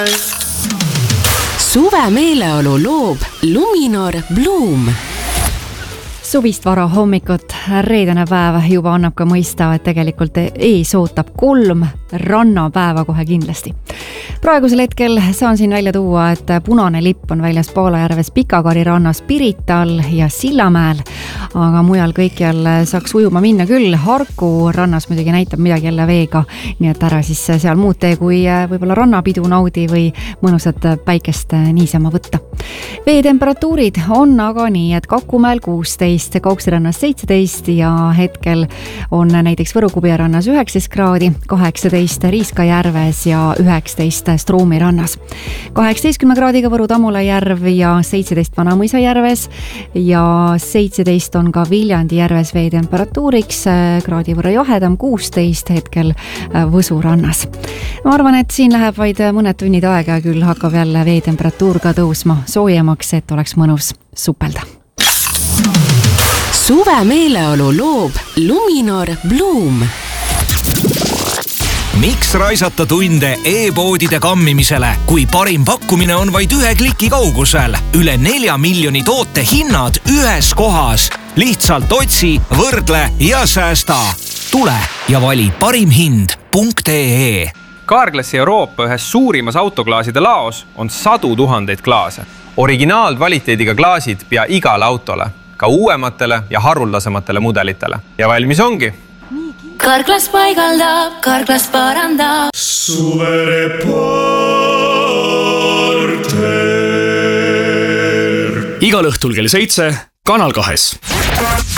Suve meeleolu loob Luminor Bloom. Suvist vara hommikut, reedene päev juba annab ka mõista, et tegelikult ees ootab 3 rannapäeva kohe kindlasti. Praegusel hetkel saan siin välja tuua, et punane lipp on väljas Paalajärves Pikakari rannas Pirital ja Sillamäel, aga mujal kõikjal saaks ujuma minna küll. Harku rannas muidugi näitab midagi jälle veega, nii et ära siis seal muud tee kui võib-olla rannapidu naudi või mõnusat päikest niisama võtta. Veetemperatuurid on aga nii, et Kakumäel 16, Kauksirannas 17 ja hetkel on näiteks Võru-Kubja rannas 19 kraadi, 18 Riiskajärves ja 19 Stroomi rannas. 18 kraadiga Võru-Tamula järv ja 17 Vanamõisa järves ja 17 on ka Viljandi järves veetemperatuuriks, kraadi võrra jahedam 16 hetkel Võsu rannas. Ma arvan, et siin läheb vaid mõned tunnid aega ja küll hakkab jälle veetemperatuur ka tõusma soojemaks, et oleks mõnus supelda. Suve meeleolu loob Luminor Bloom. Miks raisata tunde e-poodide kammimisele, kui parim pakkumine on vaid 1 kliki kaugusel? Üle 4 miljoni toote hinnad ühes kohas. Lihtsalt otsi, võrdle ja säästa. Tule ja vali parimhind.ee. Carglassi Euroopa ühes suurimas autoklaaside laos on 100 000 klaase. Originaalkvaliteediga klaasid pea igale autole, ka uuematele ja haruldasematele mudelitele. Ja valmis ongi. Carglass paigaldab, Carglass parandab. Suvereporter. Igal õhtul kell 7 Kanal 2.